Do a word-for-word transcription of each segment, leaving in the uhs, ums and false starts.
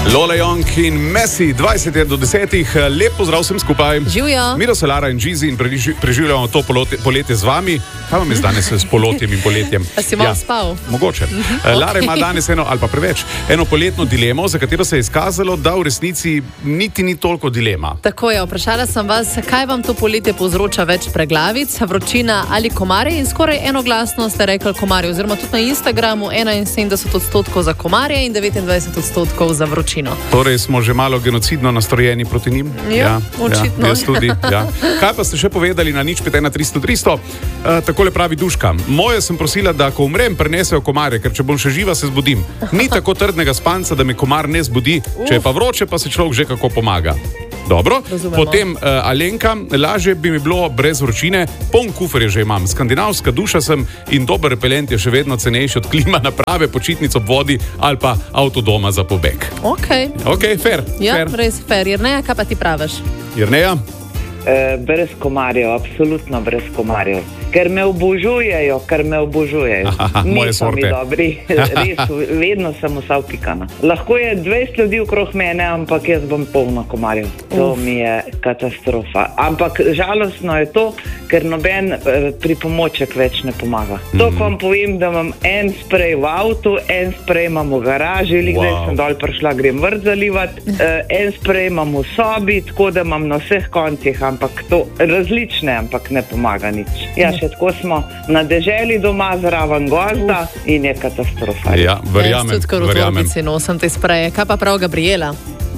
Lola Young in Messi, dvajset do desetih, lep pozdrav vsem skupaj. Živijo. Miro, Lara in Gizi in preživljamo to poletje, poletje z vami. Kaj vam je danes s poletjem in poletjem? A si malo ja, spal? Mogoče. Uh-huh. Lara ima danes eno, ali pa preveč, eno poletno dilemo, za katero se je izkazalo, da v resnici niti ni toliko dilema. Tako je, vprašala sem vas, kaj vam to poletje povzroča več preglavic, vročina ali komarje, in skoraj enoglasno ste rekli komarje, oziroma tudi na Instagramu enainsedemdeset odstotkov za komarje in devetindvajset odstotkov za vročino. Torej smo že malo genocidno nastrojeni proti njim? Ja, ja očitno. Ja, jaz tudi, ja. Kaj pa ste še povedali na nič pet ena tristo tristo? Uh, takole pravi Duška. Moje sem prosila, da ko umrem, prenesejo komarje, ker če bom še živa, se zbudim. Ni tako trdnega spanca, da me komar ne zbudi, če je pa vroče, pa se človek že kako pomaga. Dobro, razumemo. Potem uh, Alenka, lažje bi mi bilo brez vročine, poln kuferje že imam, skandinavska duša sem in dober repelent je še vedno cenejši od klima naprave, počitnic ob vodi ali pa avtodoma za pobeg. Ok. Ok, fair. Ja, fair. res fair. Jerneja, kaj pa ti praviš? Jerneja? E, brez komarjev, absolutno brez komarjev. Ker me obožujejo, ker me obožujejo. Niso mi dobri, res, vedno sem vsa vpikana. Lahko je dvajset ljudi okrog mene, ampak jaz bom polna komarjev. To Uf. mi je katastrofa. Ampak žalostno je to, ker noben eh, pripomoček več ne pomaga. Mm. To, ko vam povem, da imam en sprej v avtu, en sprej imam v garaži, wow. Zdaj sem dol prišla, grem vrt zalivat, eh, en sprej imam v sobi, tako da imam na vseh koncih, ampak to različne, ampak ne pomaga nič. Ja, še tako smo na deželi doma zraven gozda Uf. in je katastrofa. Ja, verjamem, Jaz tudi kar v torbici nosim te spreje. Kaj pa prav Gabriela?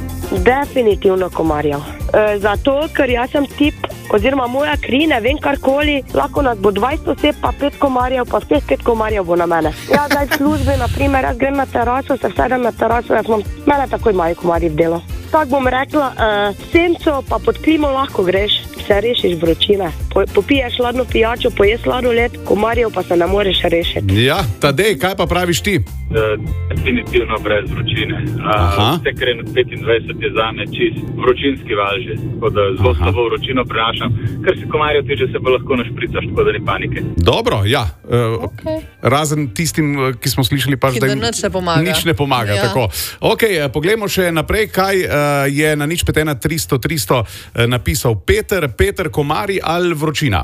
Definitivno komarjev. E, zato, ker jaz sem tip, oziroma moja kri, ne vem karkoli, lahko nas bo dvajset oseb, pa pet komarjev, pa vseh pet komarjev bo na mene. Ja, zdaj v službi, naprimer, jaz grem na teraso, se vsedem na teraso, jaz imam, mene takoj imajo komarji v delo. Tak bom rekla, uh, senco pa pod klimo lahko greš, se rešiš vročine. Po, popiješ hladno pijačo, poješ sladoled, komarjev pa se ne moreš rešiti. Ja, Tadej, kaj pa praviš ti? Uh, definitivno brez vročine. Uh, vse, kar je nad petindvajset je zame čist vročinski val že, tako da zelo slabo vročino prenašam. Kar se komarjev tiče, se pa lahko našpricaš, tako da ni panike. Dobro, ja. Uh, okay. Razen tistim, ki smo slišali pač, da jim nič ne pomaga. Nič ne pomaga, ja. Tako. Ok, poglejmo še naprej, kaj uh, je na nič pet ena tristo tristo uh, napisal Peter. Peter, komarji ali vročina?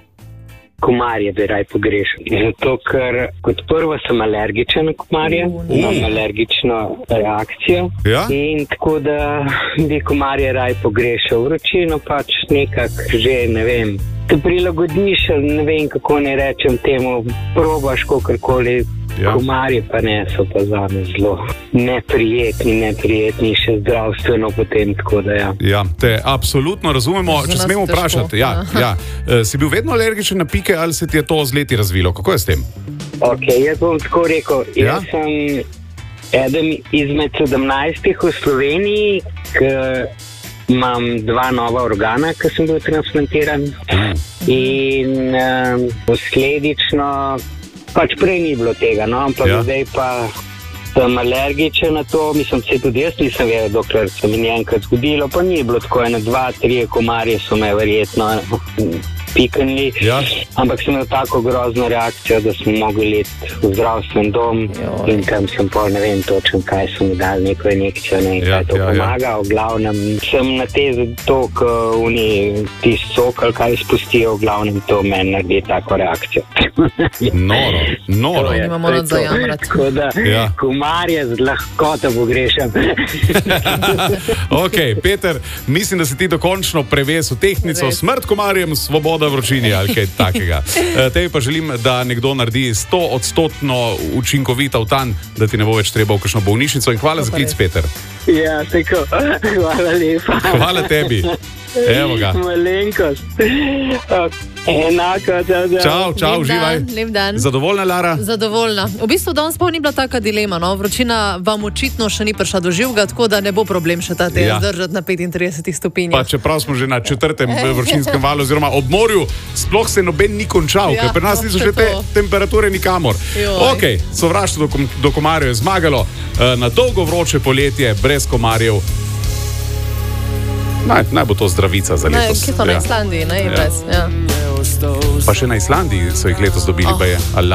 Komarje bi raj pogrešal. Zato, ker kot prvo sem alergičen na komarje, uh. imam alergično reakcijo ja? in tako da bi komarje raj pogrešal. Vročino pač nekak že, ne vem, te prilagodiš, ne vem, kako ne rečem temu, probaš kakorkoli. Ja. Komarje pa ne, so pa zame zelo neprijetni, neprijetni še zdravstveno potem, tako da ja. Ja, te absolutno razumemo, če smemo vprašati. Ja, ja. E, si bil vedno alergičen na pike ali se ti je to z leti razvilo? Kako je s tem? Ok, jaz bom tako rekel, ja? Jaz sem eden izmed sedemnajstih v Sloveniji, ki imam dva nova organa, ki sem bil transplantiran mm. in um, posledično pač prej ni bilo tega, no, ampak ja. Zdaj pa sem alergičen na to, mislim, se tudi jaz nisem vedel, dokler se mi ni enkrat zgodilo, pa ni bilo tako, ena, dva, tri komarje so me verjetno piknili, ja. Ampak sem imel tako grozno reakcijo, da smo mogli leti v zdravstven dom Joj. In tam sem pol, ne vem točno, kaj so mi dali, neko injekcijo, ne vem, ja, kaj to ja, pomaga, ja. V glavnem sem na te zato, ko oni tisti sok ali kaj spustijo, v glavnem to meni naredi tako reakcijo. Noro, noro. Imamo nad zajamrati. Tako da ja. Komarje z lahkoto pogrešam. Ok, Peter, mislim, da si ti dokončno prevesil tehnico, Res. Smrt komarjem, svoboda vročini ali kaj takega. Tebi pa želim, da nekdo naredi sto odstotno učinkovit avtan, da ti ne bo več treba v kakšno bolnišnico in hvala za klic, Peter. Ja, tako. Hvala lepa. Hvala tebi. Evo ga. Malenkost. Enako, čau, čau. Čau, čau, uživaj. Lep dan. Zadovoljna, Lara? Zadovoljna. V bistvu danes pa ni bila taka dilema, no? Vročina vam očitno še ni prišla do živega, tako da ne bo problem še ta teden ja. Zdržati na petintridesetih stopinjah. Pa čeprav smo že na četrtem vročinskem valu, oziroma ob morju, sploh se noben ni končal, ja, ker pri nas niso še te temperature nikamor. Joj. Ok, sovraštvo do, do komarjev je zmagalo, na dolgo vroče poletje, brez komarjev. Naj, naj bo to zdravica za letos. Ne, kje to na Islandiji, ne, ja. Brez, ja. Pa še na Islandiji so jih letos dobili, oh. pa je.